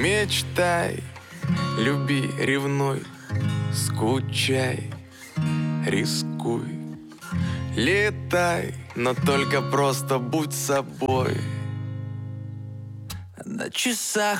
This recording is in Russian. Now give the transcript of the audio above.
Мечтай, люби, ревнуй, скучай, рискуй. Летай, но только просто будь собой. На часах